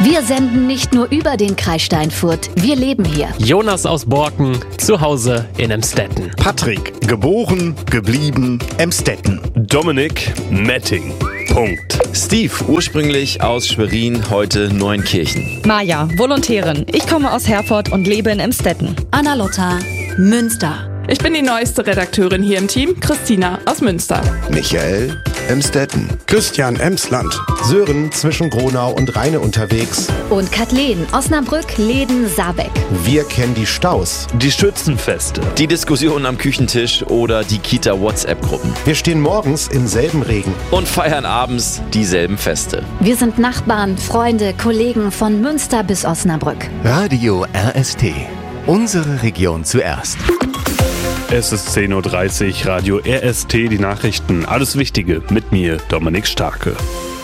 Wir senden nicht nur über den Kreis Steinfurt, wir leben hier. Jonas aus Borken, zu Hause in Emstetten. Patrick, geboren, geblieben, Emstetten. Dominik, Metting. Punkt. Steve, ursprünglich aus Schwerin, heute Neunkirchen. Maja, Volontärin. Ich komme aus Herford und lebe in Emstetten. Anna-Lotta, Münster. Ich bin die neueste Redakteurin hier im Team, Christina aus Münster. Michael, Emstetten. Christian, Emsland. Sören, zwischen Gronau und Rheine unterwegs. Und Kathleen, Osnabrück, Leden, Saarbeck. Wir kennen die Staus, die Schützenfeste, die Diskussionen am Küchentisch oder die Kita-WhatsApp-Gruppen. Wir stehen morgens im selben Regen und feiern abends dieselben Feste. Wir sind Nachbarn, Freunde, Kollegen von Münster bis Osnabrück. Radio RST. Unsere Region zuerst. Es ist 10.30 Uhr, Radio RST, die Nachrichten. Alles Wichtige mit mir, Dominik Starke.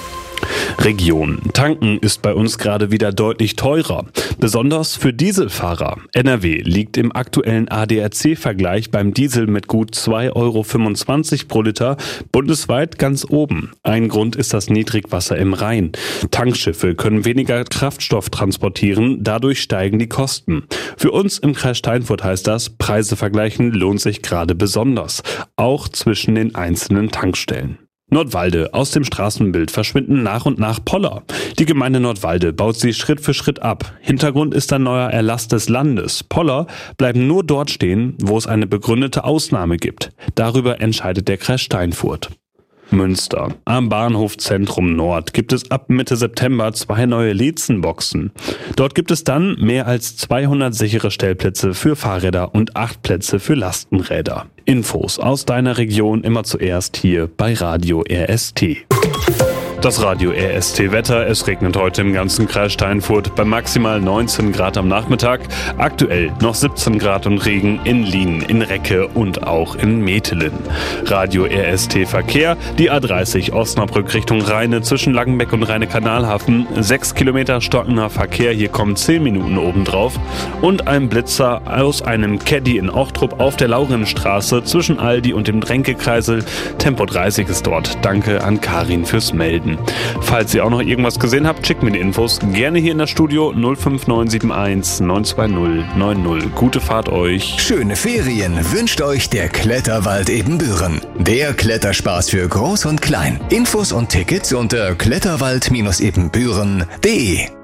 Region. Tanken ist bei uns gerade wieder deutlich teurer. Besonders für Dieselfahrer. NRW liegt im aktuellen ADAC-Vergleich beim Diesel mit gut 2,25 € pro Liter bundesweit ganz oben. Ein Grund ist das Niedrigwasser im Rhein. Tankschiffe können weniger Kraftstoff transportieren, dadurch steigen die Kosten. Für uns im Kreis Steinfurt heißt das, Preise vergleichen lohnt sich gerade besonders. Auch zwischen den einzelnen Tankstellen. Nordwalde. Aus dem Straßenbild verschwinden nach und nach Poller. Die Gemeinde Nordwalde baut sie Schritt für Schritt ab. Hintergrund ist ein neuer Erlass des Landes. Poller bleiben nur dort stehen, wo es eine begründete Ausnahme gibt. Darüber entscheidet der Kreis Steinfurt. Münster. Am Bahnhofzentrum Nord gibt es ab Mitte September 2 neue Leetzen-Boxen. Dort gibt es dann mehr als 200 sichere Stellplätze für Fahrräder und 8 Plätze für Lastenräder. Infos aus deiner Region immer zuerst hier bei Radio RST. Das Radio RST-Wetter, es regnet heute im ganzen Kreis Steinfurt bei maximal 19 Grad am Nachmittag. Aktuell noch 17 Grad und Regen in Lienen, in Recke und auch in Metelen. Radio RST-Verkehr, die A30 Osnabrück Richtung Rheine zwischen Langenbeck und Rheine-Kanalhafen. 6 Kilometer stockender Verkehr, hier kommen 10 Minuten obendrauf. Und ein Blitzer aus einem Caddy in Ochtrup auf der Laurensstraße zwischen Aldi und dem Dränkekreisel. Tempo 30 ist dort. Danke an Karin fürs Melden. Falls ihr auch noch irgendwas gesehen habt, schickt mir die Infos gerne hier in das Studio 05971 920 90. Gute Fahrt euch. Schöne Ferien wünscht euch der Kletterwald Ebenbüren. Der Kletterspaß für Groß und Klein. Infos und Tickets unter kletterwald-ebenbüren.de.